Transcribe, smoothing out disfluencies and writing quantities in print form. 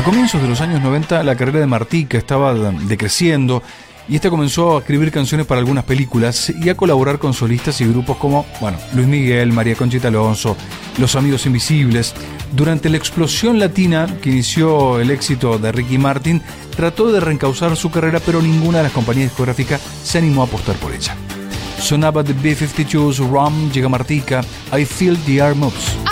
comienzos de los años 90 la carrera de Martica estaba decreciendo y este comenzó a escribir canciones para algunas películas y a colaborar con solistas y grupos como, Luis Miguel, María Conchita Alonso, Los Amigos Invisibles. Durante la explosión latina que inició el éxito de Ricky Martin, trató de reencauzar su carrera, pero ninguna de las compañías discográficas se animó a apostar por ella. Sonaba The B-52's Rum, llega Martica, I Feel the Air Moves.